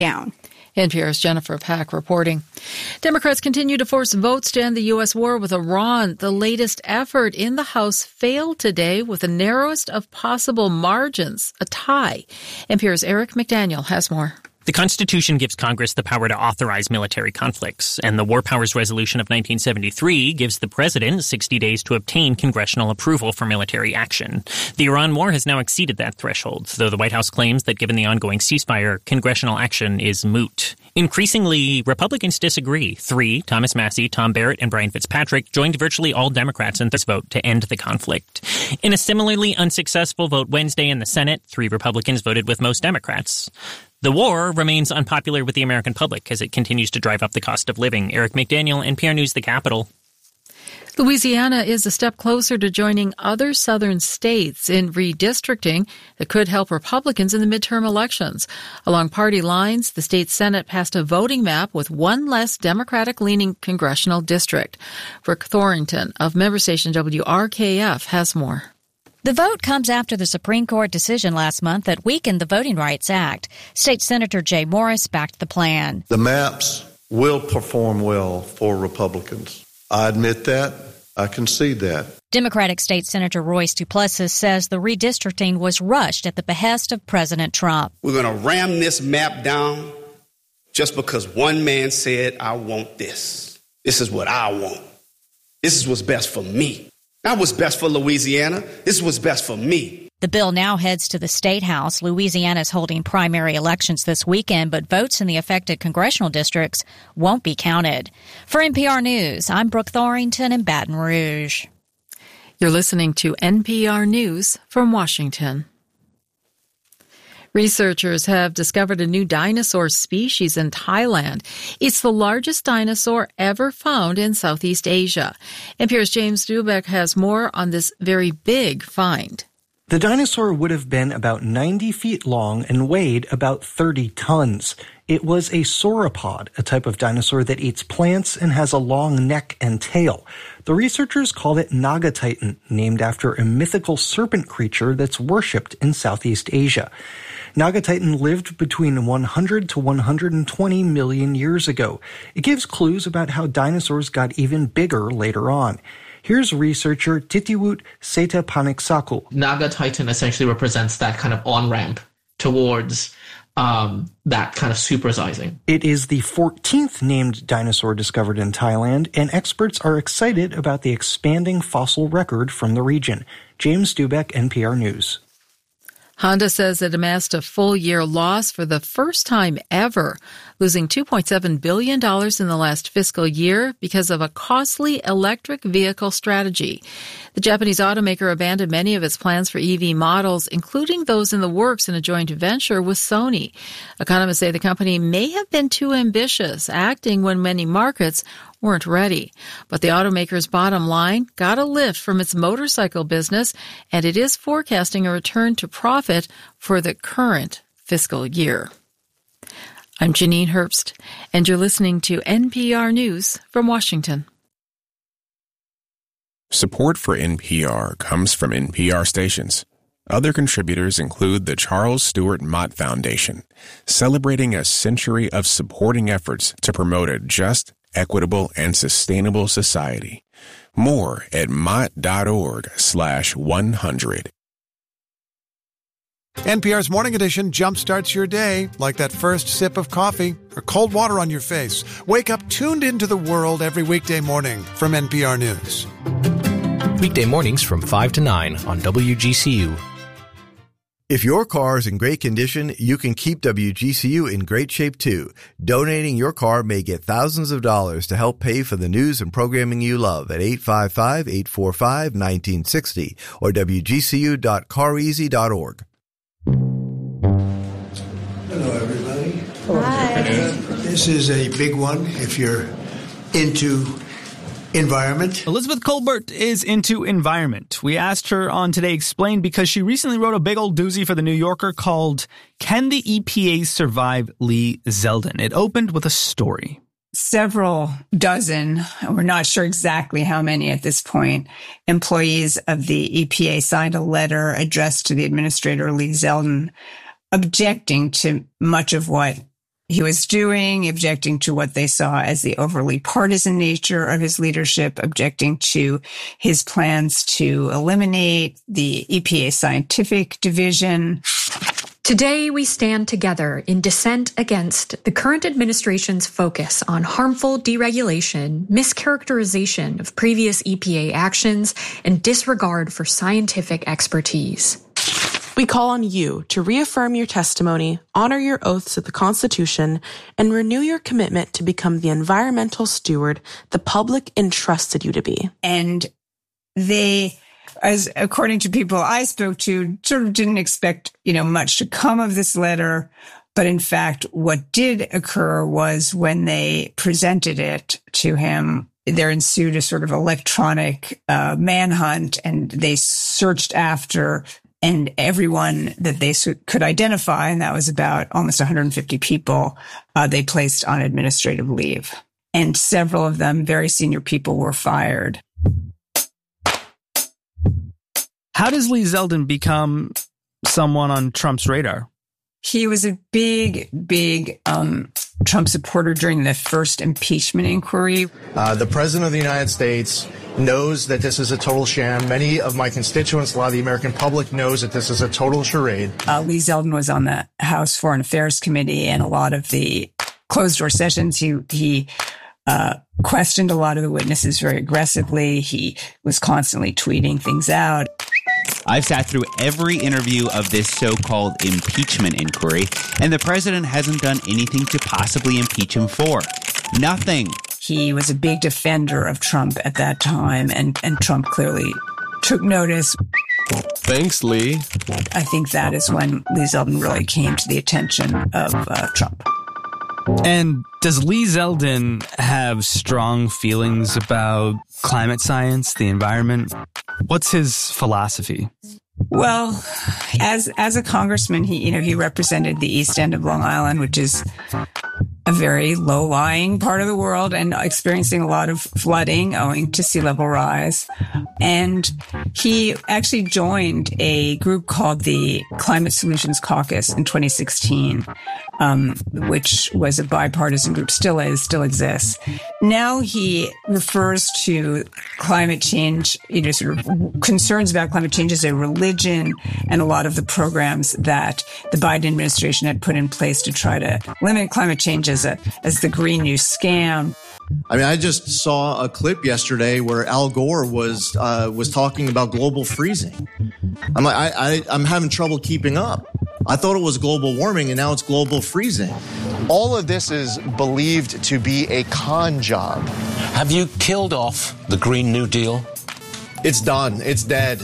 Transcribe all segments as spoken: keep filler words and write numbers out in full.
down. N P R's Jennifer Pack reporting. Democrats continue to force votes to end the U S war with Iran. The latest effort in the House failed today with the narrowest of possible margins, a tie. N P R's Eric McDaniel has more. The Constitution gives Congress the power to authorize military conflicts, and the War Powers Resolution of nineteen seventy-three gives the president sixty days to obtain congressional approval for military action. The Iran war has now exceeded that threshold, though the White House claims that given the ongoing ceasefire, congressional action is moot. Increasingly, Republicans disagree. Three, Thomas Massie, Tom Barrett, and Brian Fitzpatrick, joined virtually all Democrats in this vote to end the conflict. In a similarly unsuccessful vote Wednesday in the Senate, three Republicans voted with most Democrats. The war remains unpopular with the American public as it continues to drive up the cost of living. Eric McDaniel, N P R News, the Capital. Louisiana is a step closer to joining other southern states in redistricting that could help Republicans in the midterm elections. Along party lines, the state Senate passed a voting map with one less Democratic-leaning congressional district. Brooke Thorington of member station W R K F has more. The vote comes after the Supreme Court decision last month that weakened the Voting Rights Act. State Senator Jay Morris backed the plan. The maps will perform well for Republicans. I admit that. I concede that. Democratic State Senator Royce Duplessis says the redistricting was rushed at the behest of President Trump. We're going to ram this map down just because one man said, I want this. This is what I want. This is what's best for me. Not what's best for Louisiana. This is what's best for me. The bill now heads to the State House. Louisiana is holding primary elections this weekend, but votes in the affected congressional districts won't be counted. For N P R News, I'm Brooke Thorington in Baton Rouge. You're listening to N P R News from Washington. Researchers have discovered a new dinosaur species in Thailand. It's the largest dinosaur ever found in Southeast Asia. N P R's James Dubeck has more on this very big find. The dinosaur would have been about ninety feet long and weighed about thirty tons. It was a sauropod, a type of dinosaur that eats plants and has a long neck and tail. The researchers called it Nagatitan, named after a mythical serpent creature that's worshipped in Southeast Asia. Nagatitan lived between one hundred to one hundred twenty million years ago. It gives clues about how dinosaurs got even bigger later on. Here's researcher Titiwut Setapaniksaku. Nagatitan essentially represents that kind of on-ramp towards um, that kind of supersizing. It is the fourteenth named dinosaur discovered in Thailand, and experts are excited about the expanding fossil record from the region. James Dubeck, N P R News. Honda says it amassed a full-year loss for the first time ever, losing two point seven billion dollars in the last fiscal year because of a costly electric vehicle strategy. The Japanese automaker abandoned many of its plans for E V models, including those in the works in a joint venture with Sony. Economists say the company may have been too ambitious, acting when many markets weren't ready. But the automaker's bottom line got a lift from its motorcycle business, and it is forecasting a return to profit for the current fiscal year. I'm Janine Herbst, and you're listening to N P R News from Washington. Support for N P R comes from N P R stations. Other contributors include the Charles Stewart Mott Foundation, celebrating a century of supporting efforts to promote a just, equitable, and sustainable society. More at mott.org slash 100. N P R's Morning Edition jumpstarts your day like that first sip of coffee or cold water on your face. Wake up tuned into the world every weekday morning from N P R News. Weekday mornings from five to nine on W G C U. If your car is in great condition, you can keep W G C U in great shape too. Donating your car may get thousands of dollars to help pay for the news and programming you love at eight five five, eight four five, one nine six zero or w g c u dot car easy dot org. Hello, everybody. Hi. This is a big one if you're into environment. Elizabeth Colbert is into environment. We asked her on Today Explained because she recently wrote a big old doozy for The New Yorker called Can the E P A Survive Lee Zeldin? It opened with a story. Several dozen, we're not sure exactly how many at this point, employees of the E P A signed a letter addressed to the administrator, Lee Zeldin, objecting to much of what he was doing, objecting to what they saw as the overly partisan nature of his leadership, objecting to his plans to eliminate the E P A scientific division. Today, we stand together in dissent against the current administration's focus on harmful deregulation, mischaracterization of previous E P A actions, and disregard for scientific expertise. We call on you to reaffirm your testimony, honor your oaths of the Constitution, and renew your commitment to become the environmental steward the public entrusted you to be. And they, as according to people I spoke to, sort of didn't expect, you know, much to come of this letter. But in fact, what did occur was when they presented it to him, there ensued a sort of electronic uh, manhunt, and they searched after and everyone that they could identify, and that was about almost one hundred fifty people, uh, they placed on administrative leave. And several of them, very senior people, were fired. How does Lee Zeldin become someone on Trump's radar? He was a big, big um, Trump supporter during the first impeachment inquiry. Uh, the president of the United States knows that this is a total sham. Many of my constituents, a lot of the American public knows that this is a total charade. Uh, Lee Zeldin was on the House Foreign Affairs Committee, and a lot of the closed-door sessions, he, he uh, questioned a lot of the witnesses very aggressively. He was constantly tweeting things out. I've sat through every interview of this so-called impeachment inquiry, and the president hasn't done anything to possibly impeach him for. Nothing. He was a big defender of Trump at that time, and, and Trump clearly took notice. Thanks, Lee. I think that is when Lee Zeldin really came to the attention of uh, Trump. And does Lee Zeldin have strong feelings about climate science, the environment? What's his philosophy? Well, as as a congressman, he you know he represented the East End of Long Island, which is a very low-lying part of the world and experiencing a lot of flooding owing to sea level rise. And he actually joined a group called the Climate Solutions Caucus in twenty sixteen, um, which was a bipartisan group, still is, still exists. Now he refers to climate change, you know, sort of concerns about climate change as a religion, and a lot of the programs that the Biden administration had put in place to try to limit climate change as a as the Green New Scam. I mean, I just saw a clip yesterday where Al Gore was uh, was talking about global freezing. I'm like, I, I I'm having trouble keeping up. I thought it was global warming, and now it's global freezing. All of this is believed to be a con job. Have you killed off the Green New Deal? It's done. It's dead.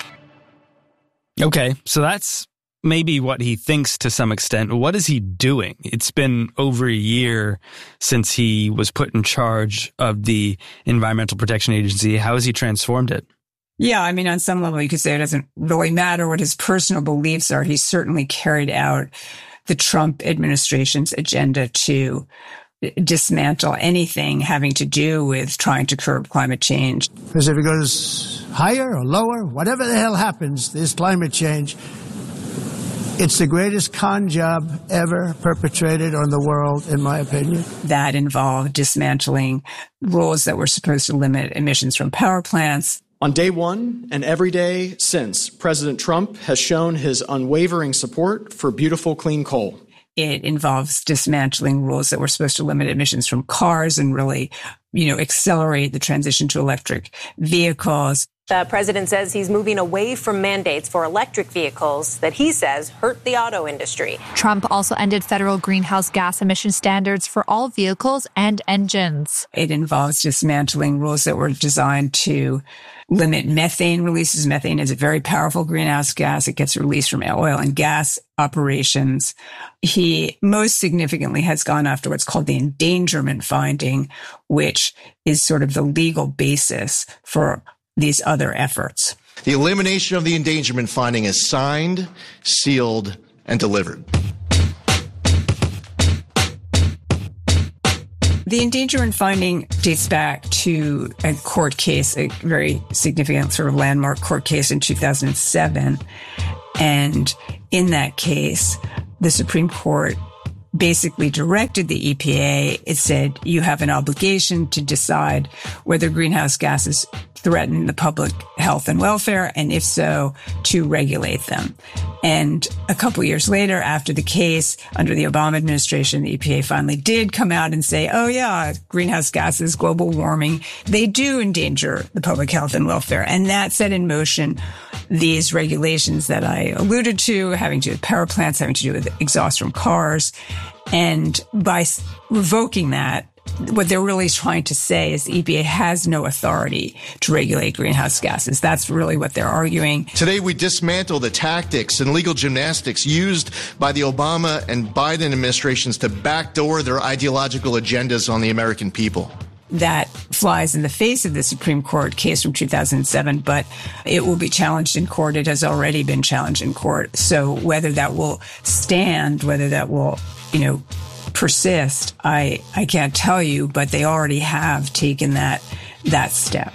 Okay, so that's maybe what he thinks to some extent. What is he doing? It's been over a year since he was put in charge of the Environmental Protection Agency. How has he transformed it? Yeah, I mean, on some level, you could say it doesn't really matter what his personal beliefs are. He's certainly carried out the Trump administration's agenda to dismantle anything having to do with trying to curb climate change. Because if it goes higher or lower, whatever the hell happens, this climate change, it's the greatest con job ever perpetrated on the world, in my opinion. That involved dismantling rules that were supposed to limit emissions from power plants. On day one and every day since, President Trump has shown his unwavering support for beautiful, clean coal. It involves dismantling rules that were supposed to limit emissions from cars and really, you know, accelerate the transition to electric vehicles. The president says he's moving away from mandates for electric vehicles that he says hurt the auto industry. Trump also ended federal greenhouse gas emission standards for all vehicles and engines. It involves dismantling rules that were designed to limit methane releases. Methane is a very powerful greenhouse gas. It gets released from oil and gas operations. He most significantly has gone after what's called the endangerment finding, which is sort of the legal basis for these other efforts. The elimination of the endangerment finding is signed, sealed, and delivered. The endangerment finding dates back to a court case, a very significant sort of landmark court case in two thousand seven. And in that case, the Supreme Court basically directed the E P A. It said you have an obligation to decide whether greenhouse gases threaten the public health and welfare, and if so, to regulate them. And a couple years later, after the case, under the Obama administration, the E P A finally did come out and say, oh yeah, greenhouse gases, global warming, they do endanger the public health and welfare. And that set in motion these regulations that I alluded to, having to do with power plants, having to do with exhaust from cars. And by revoking that, what they're really trying to say is the E P A has no authority to regulate greenhouse gases. That's really what they're arguing. Today, we dismantle the tactics and legal gymnastics used by the Obama and Biden administrations to backdoor their ideological agendas on the American people. That flies in the face of the Supreme Court case from two thousand seven, but it will be challenged in court. It has already been challenged in court. So whether that will stand, whether that will, you know, persist, I, I can't tell you, but they already have taken that, that step.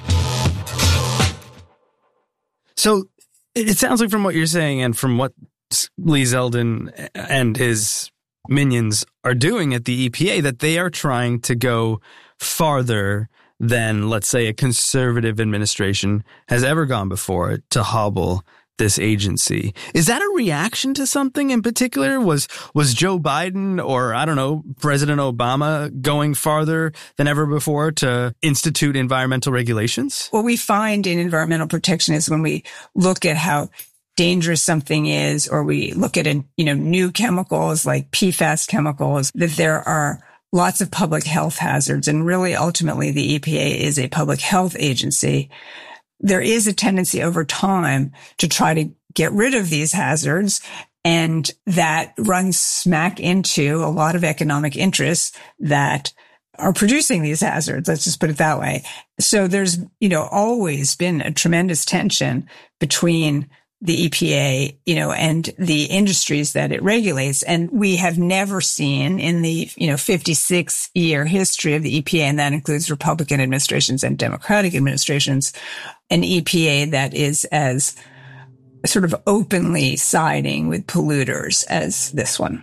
So it sounds like from what you're saying and from what Lee Zeldin and his minions are doing at the E P A, that they are trying to go farther than, let's say, a conservative administration has ever gone before to hobble this agency. Is that a reaction to something in particular? Was was Joe Biden or, I don't know, President Obama going farther than ever before to institute environmental regulations? What we find in environmental protection is when we look at how dangerous something is, or we look at, you know, new chemicals like P FAS chemicals, that there are lots of public health hazards. And really, ultimately, the E P A is a public health agency. There is a tendency over time to try to get rid of these hazards, and that runs smack into a lot of economic interests that are producing these hazards. Let's just put it that way. So there's, you know, always been a tremendous tension between the E P A, you know, and the industries that it regulates. And we have never seen in the, you know, fifty-six year history of the E P A, and that includes Republican administrations and Democratic administrations, an E P A that is as sort of openly siding with polluters as this one.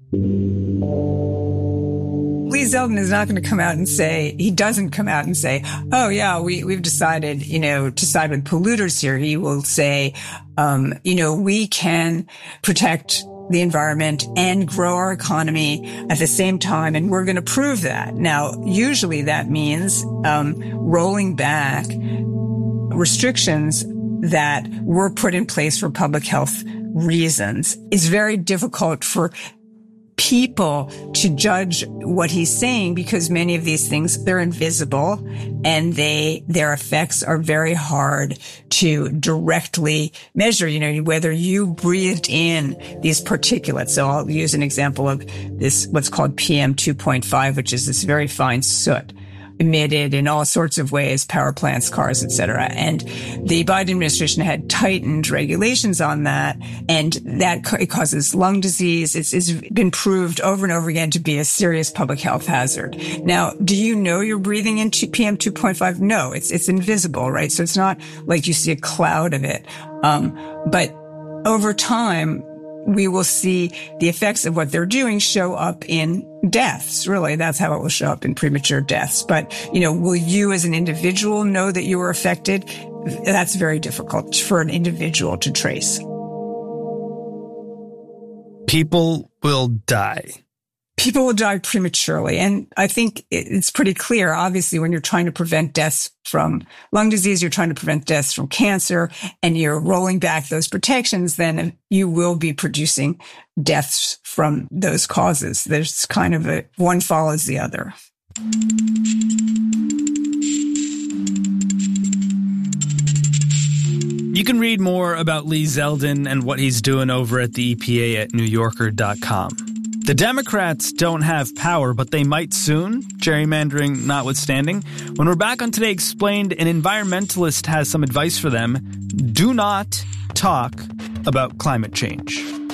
Lee Zeldin is not going to come out and say, he doesn't come out and say, oh yeah, we, we've decided, you know, to side with polluters here. He will say, um, you know, we can protect the environment and grow our economy at the same time, and we're going to prove that. Now, usually that means, um, rolling back restrictions that were put in place for public health reasons. It's very difficult for people to judge what he's saying because many of these things, they're invisible, and they, their effects are very hard to directly measure. You know, whether you breathed in these particulates. So I'll use an example of this, what's called P M two point five, which is this very fine soot emitted in all sorts of ways, power plants, cars, et cetera. And the Biden administration had tightened regulations on that, and that it causes lung disease. It's, it's been proved over and over again to be a serious public health hazard. Now, do you know you're breathing in P M two point five? No, it's it's invisible, right? So it's not like you see a cloud of it. Um, but over time, we will see the effects of what they're doing show up in deaths. Really, that's how it will show up, in premature deaths. But, you know, will you as an individual know that you were affected? That's very difficult for an individual to trace. People will die. People will die prematurely. And I think it's pretty clear, obviously, when you're trying to prevent deaths from lung disease, you're trying to prevent deaths from cancer, and you're rolling back those protections, then you will be producing deaths from those causes. There's kind of a one follows the other. You can read more about Lee Zeldin and what he's doing over at the E P A at New Yorker dot com. The Democrats don't have power, but they might soon, gerrymandering notwithstanding. When we're back on Today Explained, an environmentalist has some advice for them. Do not talk about climate change.